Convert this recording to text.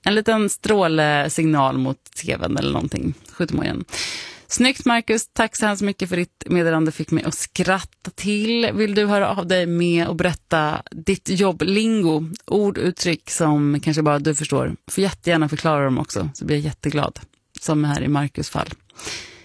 En liten strålesignal mot tvn eller någonting. Skjut mig igen. Snyggt Marcus, tack så hemskt mycket för ditt meddelande, fick mig att skratta till. Vill du höra av dig med och berätta ditt jobblingo, ord, uttryck som kanske bara du förstår, får jättegärna förklara dem också, så blir jag jätteglad, som här i Marcus fall.